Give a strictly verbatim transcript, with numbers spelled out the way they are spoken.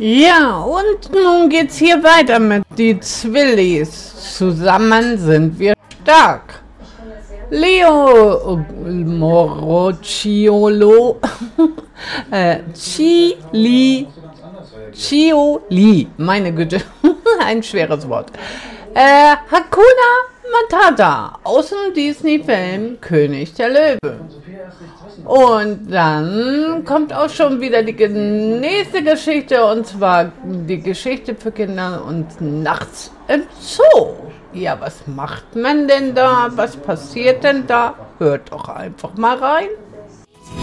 Ja, und nun geht's hier weiter mit die Zwillis. Zusammen sind wir stark. Leo Morocciolo, äh, Chili, Chioli, meine Güte, ein schweres Wort. Äh, Hakuna Matata aus dem Disney-Film König der Löwe. Und dann kommt auch schon wieder die nächste Geschichte, und zwar die Geschichte für Kinder und nachts im Zoo. Ja, was macht man denn da? Was passiert denn da? Hört doch einfach mal rein.